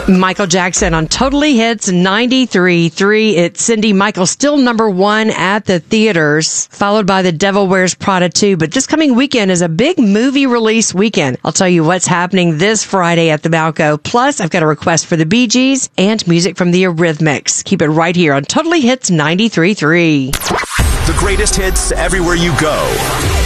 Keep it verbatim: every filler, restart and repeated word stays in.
Michael Jackson on Totally Hits ninety-three point three. It's Cindy. Michael still number one at the theaters, followed by The Devil Wears Prada two. But this coming weekend is a big movie release weekend. I'll tell you what's happening this Friday at the Balco. Plus, I've got a request for the Bee Gees and music from the Eurythmics. Keep it right here on Totally Hits ninety-three point three. The greatest hits everywhere you go.